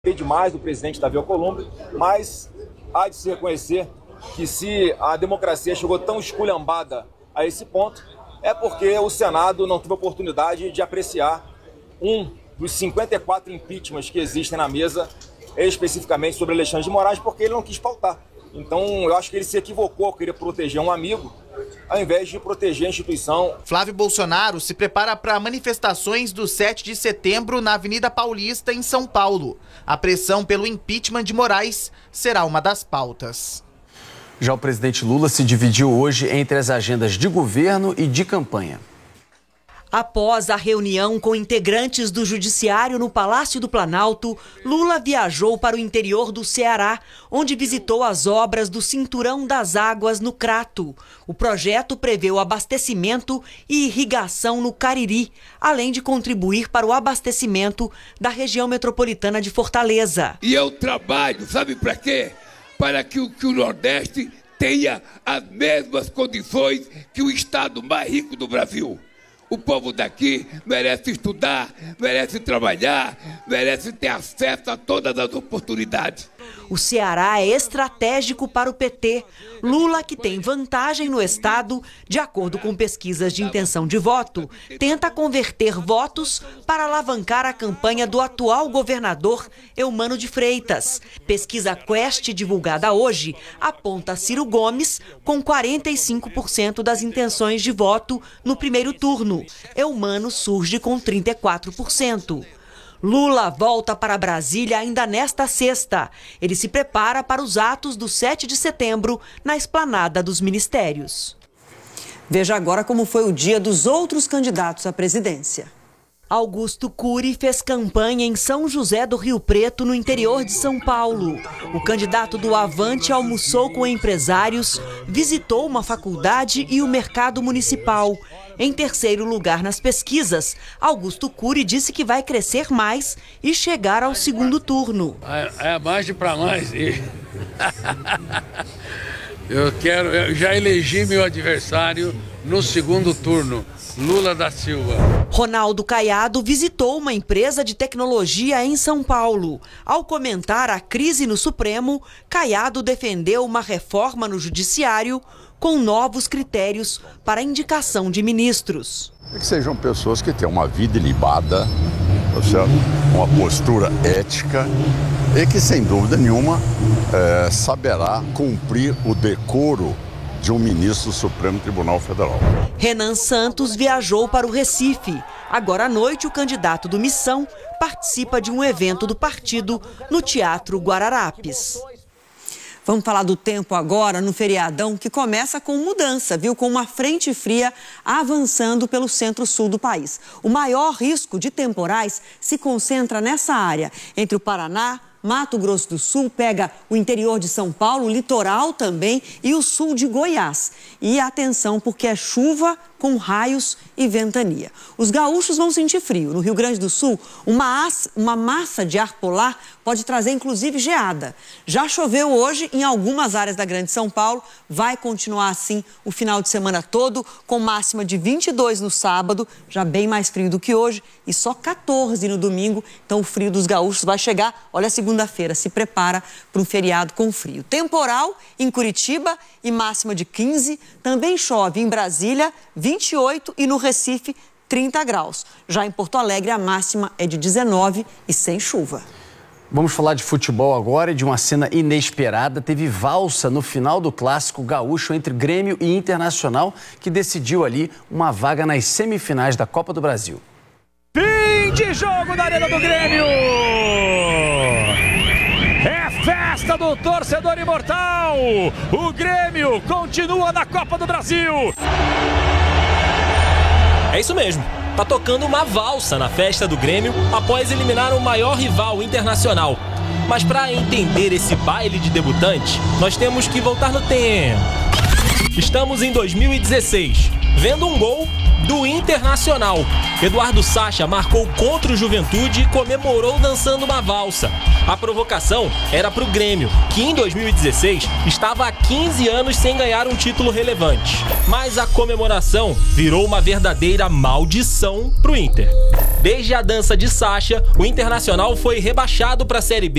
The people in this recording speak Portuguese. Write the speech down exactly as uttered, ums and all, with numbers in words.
demais do presidente Davi Alcolumbre, mas há de se reconhecer que se a democracia chegou tão esculhambada a esse ponto, é porque o Senado não teve oportunidade de apreciar um dos cinquenta e quatro impeachments que existem na mesa, especificamente sobre Alexandre de Moraes, porque ele não quis pautar. Então, eu acho que ele se equivocou, queria proteger um amigo, ao invés de proteger a instituição. Flávio Bolsonaro se prepara para manifestações do sete de setembro na Avenida Paulista, em São Paulo. A pressão pelo impeachment de Moraes será uma das pautas. Já o presidente Lula se dividiu hoje entre as agendas de governo e de campanha. Após a reunião com integrantes do Judiciário no Palácio do Planalto, Lula viajou para o interior do Ceará, onde visitou as obras do Cinturão das Águas no Crato. O projeto prevê o abastecimento e irrigação no Cariri, além de contribuir para o abastecimento da região metropolitana de Fortaleza. E eu trabalho, sabe para quê? Para que o, que o Nordeste tenha as mesmas condições que o estado mais rico do Brasil. O povo daqui merece estudar, merece trabalhar, merece ter acesso a todas as oportunidades. O Ceará é estratégico para o P T. Lula, que tem vantagem no estado, de acordo com pesquisas de intenção de voto, tenta converter votos para alavancar a campanha do atual governador Eumano de Freitas. Pesquisa Quest, divulgada hoje, aponta Ciro Gomes com quarenta e cinco por cento das intenções de voto no primeiro turno. Eumano surge com trinta e quatro por cento. Lula volta para Brasília ainda nesta sexta. Ele se prepara para os atos do sete de setembro na esplanada dos ministérios. Veja agora como foi o dia dos outros candidatos à presidência. Augusto Cury fez campanha em São José do Rio Preto, no interior de São Paulo. O candidato do Avante almoçou com empresários, visitou uma faculdade e o mercado municipal. Em terceiro lugar nas pesquisas, Augusto Cury disse que vai crescer mais e chegar ao segundo turno. É, é margem para mais. Eu quero, eu já elegi meu adversário no segundo turno, Lula da Silva. Ronaldo Caiado visitou uma empresa de tecnologia em São Paulo. Ao comentar a crise no Supremo, Caiado defendeu uma reforma no Judiciário com novos critérios para a indicação de ministros. Que sejam pessoas que tenham uma vida ilibada, uma postura ética e que, sem dúvida nenhuma, é, saberá cumprir o decoro de um ministro do Supremo Tribunal Federal. Renan Santos viajou para o Recife. Agora à noite, o candidato do Missão participa de um evento do partido no Teatro Guararapes. Vamos falar do tempo agora, no feriadão, que começa com mudança, viu? Com uma frente fria avançando pelo centro-sul do país. O maior risco de temporais se concentra nessa área, entre o Paraná, Mato Grosso do Sul, pega o interior de São Paulo, o litoral também e o sul de Goiás. E atenção, porque é chuva com raios e ventania. Os gaúchos vão sentir frio. No Rio Grande do Sul, uma, uma massa de ar polar pode trazer, inclusive, geada. Já choveu hoje em algumas áreas da Grande São Paulo. Vai continuar assim o final de semana todo, com máxima de vinte e dois no sábado, já bem mais frio do que hoje, e só quatorze no domingo. Então, o frio dos gaúchos vai chegar. Olha, a segunda-feira se prepara para um feriado com frio. Temporal em Curitiba e máxima de quinze. Também chove em Brasília, vinte e oito, e no Recife, trinta graus. Já em Porto Alegre, a máxima é de dezenove e sem chuva. Vamos falar de futebol agora e de uma cena inesperada. Teve valsa no final do clássico gaúcho entre Grêmio e Internacional, que decidiu ali uma vaga nas semifinais da Copa do Brasil. Fim de jogo na Arena do Grêmio! É festa do torcedor imortal! O Grêmio continua na Copa do Brasil! É isso mesmo, tá tocando uma valsa na festa do Grêmio após eliminar o maior rival, Internacional. Mas para entender esse baile de debutante, nós temos que voltar no tempo. Estamos em dois mil e dezesseis, vendo um gol do Internacional. Eduardo Sacha marcou contra o Juventude e comemorou dançando uma valsa. A provocação era para o Grêmio, que em dois mil e dezesseis estava há quinze anos sem ganhar um título relevante. Mas a comemoração virou uma verdadeira maldição para o Inter. Desde a dança de Sacha, o Internacional foi rebaixado para a Série B